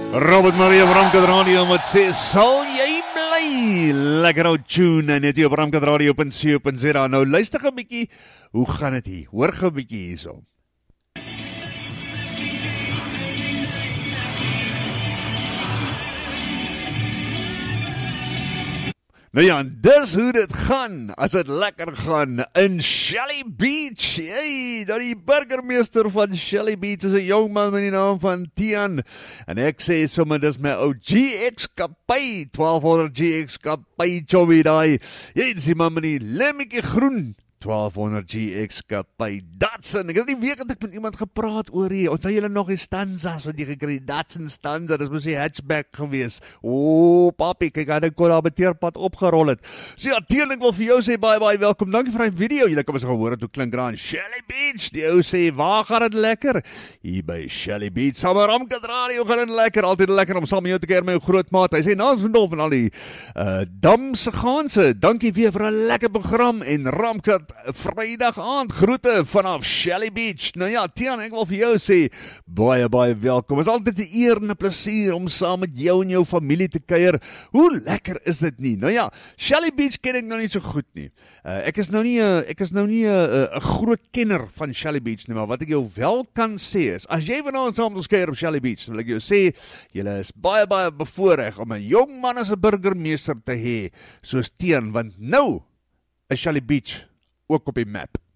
Robert Maria op Ramkat Radio met sê, sal jy bly? Lekker ou tune, net hier op Ramkat Radio op .co.za. Nou luister gou 'n bietjie, hoe gaan dit hier? Hoor gou 'n bietjie hierso. Nou ja, en dis hoe dit gaan, as dit lekker gaan, in Shelly Beach. Hey, dat die burgemeester van Shelly Beach is 'n jong man met die naam van Tian. En ek sê sommer, dis my ou GX Kapay, 1200 GX Kapay, chobby daai. Jy sien man met die lemmetjie groen. 1200 GX Kapay Datsun. Ek het die week het ek met iemand gepraat oor hier. Onthou julle nog die Stanzas wat jy gekry, Datsun Stanza, dis mos die hatchback gewees. O, papi, kyk aan, ek kon daar beteerpad opgerol het. So ja, Tian, ek wil vir jou sê baie welkom. Dankie vir die video. Julle kan ons gehoor het hoe klink daar Shelly Beach. Die ou sê, waar gaan dit lekker? Hier by Shelly Beach. Saam met Ramkat Radio gaan dit lekker. Altyd lekker om saam met jou te keer met jou grootmaat. Hy sê, naams van al die Damse Gaanse. Dankie weer vir 'n lekker program en Ramkat Vrydag aand, groete vanaf Shelly Beach. Nou ja, Tian, ek wil vir jou sê, baie welkom. Is altyd 'n eer en 'n plesier om saam met jou en jou familie te kuier. Hoe lekker is dit nie? Nou ja, Shelly Beach ken ek nou nie so goed nie. Ek is nou nie 'n groot kenner van Shelly Beach nie, maar wat ek jou wel kan sê is, as jy vanaand saam met ons kuier op Shelly Beach, wil ek jou sê, julle is baie bevoorreg om 'n jong man as 'n burgemeester te hê, soos Tian, want nou is Shelly Beach ook op die map.